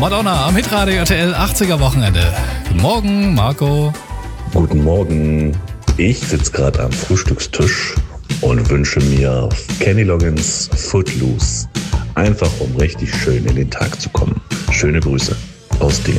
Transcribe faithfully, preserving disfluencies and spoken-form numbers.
Madonna am Hitradio R T L achtziger Wochenende. Guten Morgen, Marco. Guten Morgen. Ich sitze gerade am Frühstückstisch und wünsche mir Kenny Loggins Footloose. Einfach um richtig schön in den Tag zu kommen. Schöne Grüße aus Dingen.